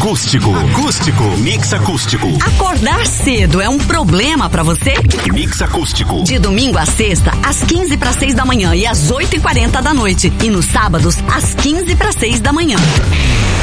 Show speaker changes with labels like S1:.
S1: Acústico. Mix acústico.
S2: Acordar cedo é um problema pra você?
S1: Mix acústico.
S2: De domingo a sexta, às 15:06 da manhã e às 8:40 da noite. E nos sábados, às 15:06 da manhã.